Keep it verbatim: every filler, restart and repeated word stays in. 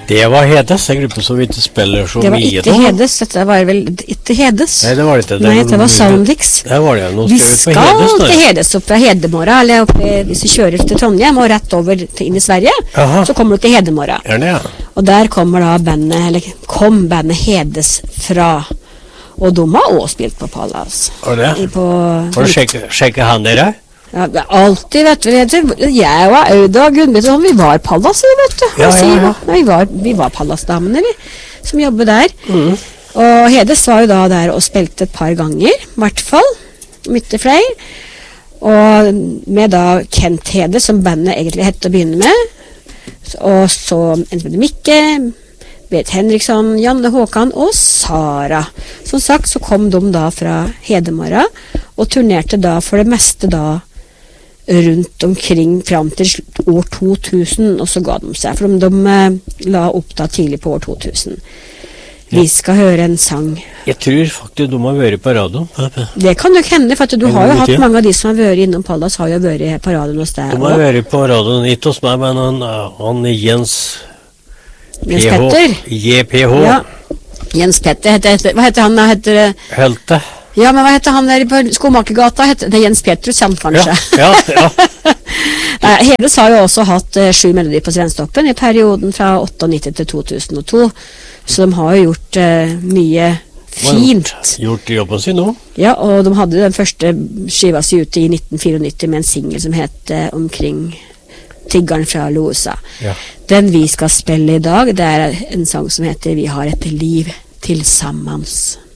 Det var Hedes, en gruppe som ikke spiller så mye. Det var ikke Hedes, dette var vel ikke Hedes. Nei, det var ikke det. Nei, det var Soundix. Det var det, nå Vi skal vi på skal Hedes nå. til Hedes opp fra Hedemora, eller opp, hvis du kjører til Trondheim og rett over til, inn i Sverige, Aha. så kommer du til Hedemora. Er det, ja? Og der kommer da bandet, eller kom bandet Hedes fra, og de har også spilt på Pallas. Og det? I- På, For å sjekke, sjekke han dere? ja, det er alltid, vet du, vet du, jeg og Auda og Gunnbjørn, vi var Pallas, vet du. Ja, ja, ja. Nei, vi var, vi var Pallas-damene, vi, som jobber der. Mm. Og Hedes var jo da der og spilte et par ganger, i hvert fall, om ikke flere. Og med da Kent Hedes, som bandet egentlig hette å begynne med. Og så en som heter Mikke, Berit Henriksson, Janne Håkan og Sara. Som sagt så kom de da fra Hedemora og turnerte da for det meste da rundt omkring fram til sl- år to tusen, og så ga de seg, for de, de eh, la opp da tidlig på år to tusen. Vi skal høre en sang. Jeg tror faktisk de har vært på radioen. Det kan nok hende, for at du En har jo god hatt tid. mange av de som har vært innom Pallas, har jo vært på radioen hos deg. De har vært på radioen, ikke hos meg, men han, han Jens Jens Petter. J P H. Ja. Jens Petter, heter, heter, hva heter han? Heter, det- Helte. ja, men hva heter han der på Skomakergata? Heter det Jens Petrus, han kanskje? Ja, ja, ja. Nei, Hedes har jo også hatt eh, sju melodier på Svenstoppen i perioden fra nittiåtte til to tusen og to, så de har jo gjort eh, mye fint. Gjort jobben sin nå. Ja, og de hadde den første skiva si ute i nitten nittiofire med en single som het eh, Omkring Tiggeren fra Losa. Ja. Den vi skal spille i dag, det er en sang som heter Vi har et liv tilsammans.